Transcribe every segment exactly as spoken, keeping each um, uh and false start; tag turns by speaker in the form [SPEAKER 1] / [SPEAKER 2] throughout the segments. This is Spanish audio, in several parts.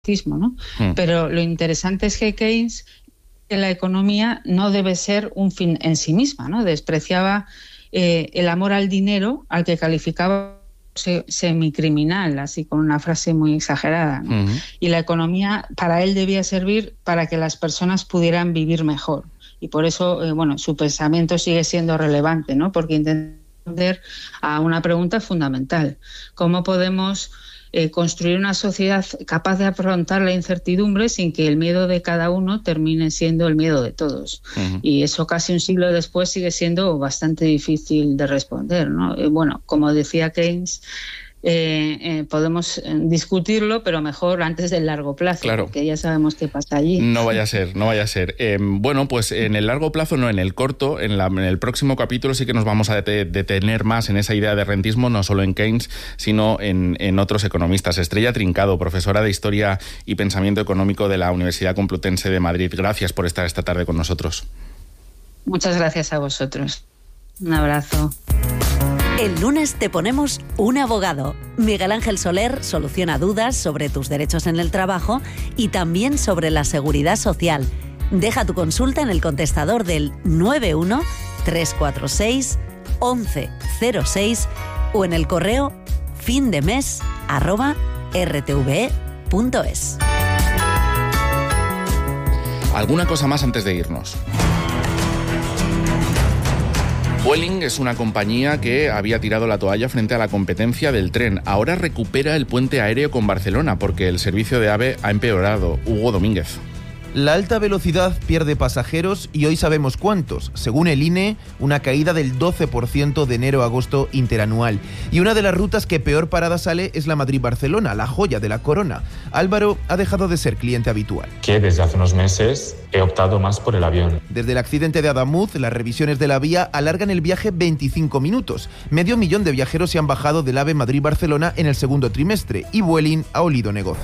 [SPEAKER 1] ¿no? Mm. Pero lo interesante es que Keynes, que la economía no debe ser un fin en sí misma, ¿no? Despreciaba eh, el amor al dinero, al que calificaba se, semicriminal, así con una frase muy exagerada, ¿no? Uh-huh. Y la economía para él debía servir para que las personas pudieran vivir mejor. Y por eso, eh, bueno, su pensamiento sigue siendo relevante, ¿no? Porque intenta responder a una pregunta fundamental: ¿cómo podemos Eh, construir una sociedad capaz de afrontar la incertidumbre sin que el miedo de cada uno termine siendo el miedo de todos? Uh-huh. Y eso casi un siglo después sigue siendo bastante difícil de responder, ¿no? Eh, bueno, como decía Keynes, eh, eh, podemos discutirlo, pero mejor antes del largo plazo, claro, porque ya sabemos qué pasa allí.
[SPEAKER 2] No vaya a ser, no vaya a ser. Eh, bueno, pues en el largo plazo no, en el corto, en, la, en el próximo capítulo sí que nos vamos a detener más en esa idea de rentismo, no solo en Keynes, sino en, en otros economistas. Estrella Trincado, profesora de Historia y Pensamiento Económico de la Universidad Complutense de Madrid. Gracias por estar esta tarde con nosotros.
[SPEAKER 1] Muchas gracias a vosotros. Un abrazo.
[SPEAKER 3] El lunes te ponemos un abogado. Miguel Ángel Soler soluciona dudas sobre tus derechos en el trabajo y también sobre la seguridad social. Deja tu consulta en el contestador del nueve uno tres cuatro seis once cero seis o en el correo findemes arroba r t v e punto es.
[SPEAKER 2] ¿Alguna cosa más antes de irnos? Vueling es una compañía que había tirado la toalla frente a la competencia del tren. Ahora recupera el puente aéreo con Barcelona porque el servicio de AVE ha empeorado. Hugo Domínguez.
[SPEAKER 4] La alta velocidad pierde pasajeros y hoy sabemos cuántos. Según el I N E, una caída del doce por ciento de enero a agosto interanual. Y una de las rutas que peor parada sale es la Madrid-Barcelona, la joya de la corona. Álvaro ha dejado de ser cliente habitual.
[SPEAKER 5] Que desde hace unos meses he optado más por el avión.
[SPEAKER 4] Desde el accidente de Adamuz, las revisiones de la vía alargan el viaje veinticinco minutos. Medio millón de viajeros se han bajado del AVE Madrid-Barcelona en el segundo trimestre y Vueling ha olido negocio.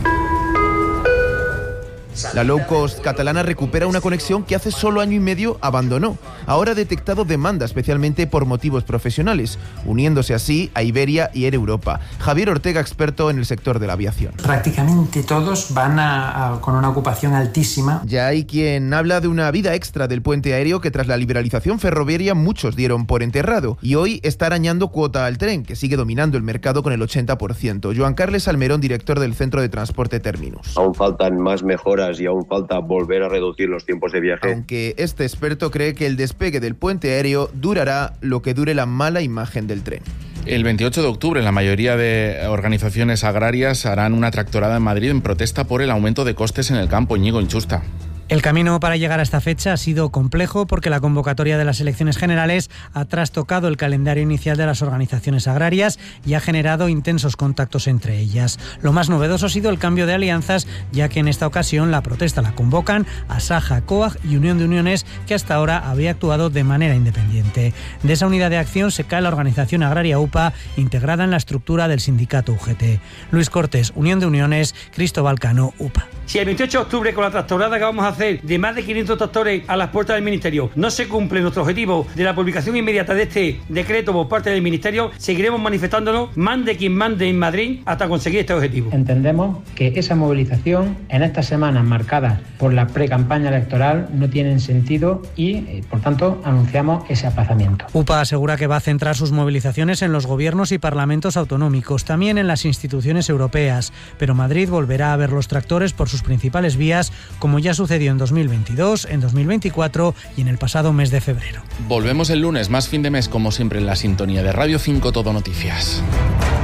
[SPEAKER 4] La low cost catalana recupera una conexión que hace solo año y medio abandonó. Ahora ha detectado demanda especialmente por motivos profesionales, uniéndose así a Iberia y Air Europa. Javier Ortega, experto en el sector de la aviación.
[SPEAKER 6] Prácticamente todos van a, a, con una ocupación altísima.
[SPEAKER 4] Ya hay quien habla de una vida extra del puente aéreo que tras la liberalización ferroviaria muchos dieron por enterrado y hoy está arañando cuota al tren, que sigue dominando el mercado con el ochenta por ciento. Joan Carles Almerón, director del Centro de Transporte Terminus.
[SPEAKER 7] Aún faltan más mejoras y aún falta volver a reducir los tiempos de viaje.
[SPEAKER 4] Aunque este experto cree que el despegue del puente aéreo durará lo que dure la mala imagen del tren.
[SPEAKER 2] El veintiocho de octubre la mayoría de organizaciones agrarias harán una tractorada en Madrid en protesta por el aumento de costes en el campo. Íñigo Inchusta.
[SPEAKER 8] El camino para llegar a esta fecha ha sido complejo porque la convocatoria de las elecciones generales ha trastocado el calendario inicial de las organizaciones agrarias y ha generado intensos contactos entre ellas. Lo más novedoso ha sido el cambio de alianzas, ya que en esta ocasión la protesta la convocan Asaja, COAG y Unión de Uniones, que hasta ahora había actuado de manera independiente. De esa unidad de acción se cae la organización agraria U P A, integrada en la estructura del sindicato U G T. Luis Cortés, Unión de Uniones, Cristóbal Cano, U P A.
[SPEAKER 9] Si el veintiocho de octubre, con la tractorada que vamos a hacer de más de quinientos tractores a las puertas del Ministerio, no se cumple nuestro objetivo de la publicación inmediata de este decreto por parte del Ministerio, seguiremos manifestándonos, mande quien mande en Madrid, hasta conseguir este objetivo.
[SPEAKER 6] Entendemos que esa movilización en estas semanas marcadas por la pre-campaña electoral no tienen sentido y, por tanto, anunciamos ese aplazamiento.
[SPEAKER 8] U P A asegura que va a centrar sus movilizaciones en los gobiernos y parlamentos autonómicos, también en las instituciones europeas, pero Madrid volverá a ver los tractores por sus principales vías, como ya sucedió en dos mil veintidós, en dos mil veinticuatro y en el pasado mes de febrero.
[SPEAKER 2] Volvemos el lunes, más fin de mes, como siempre, en la sintonía de Radio cinco Todo Noticias.